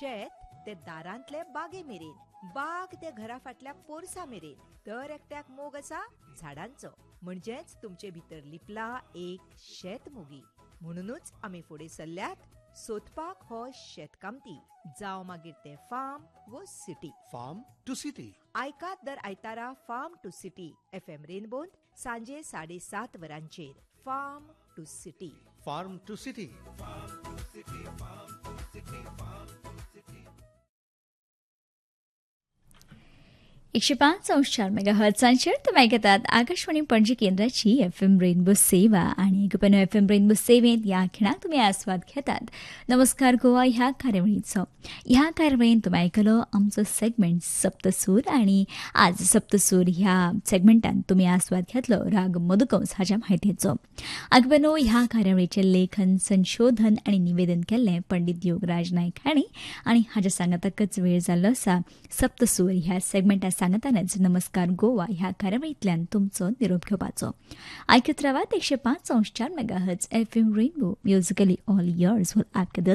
शेत ते दारांतले बागे मेरेन, बाग ते घरा फाटल्या पोरसा मेरेन, दर एकट्याक मोग आसा झाडांचो. म्हणजेच तुमचे भितर लिपला एक शेत मोगी. म्हणूनच आमी फुडें सरल्यात सोदपाक हो शेतकामती, जावं मागीर ते फार्म वो सिटी. Form to city. आयकात दर आयतारा फार्म टू सिटी FM रेनबोंत सांजे 7:30 वरांचेर. Form to city. Form to city. 105.4 मेगाहर्ट्झांचेर तुमी आयकतात आकाशवाणी पणजी केंद्राची FM रेनबो सेवा आनी गोपन FM रेनबो सेवेंत ह्या खिणाक तुमी आस्वाद घेतात. नमस्कार गोवा ह्या कार्यावळीचो. ह्या कार्यावळींत तुमी आयकलो आमचो सेगमेंट सप्तसूर आनी आज सप्तसूर ह्या सेगमेंटान तुमी आस्वाद घेतलो राग मधुकंस हाच्या म्हायतीचो. आगोपनो ह्या कार्यावळीचें लेखन संशोधन आनी निवेदन केल्लें पंडित योगराज नायक हांणी आनी हाच्या सांगाताकच वेळ जाल्लो आसा सप्तसूर ह्या सेगमेंटा सांगतानाच नमस्कार गोवा ह्या कार्यावळींतल्यान तुमचो निरोप घेवपाचो. आयकत रावात 105.4 megahertz FM rainbow musically all ears with आपके दिल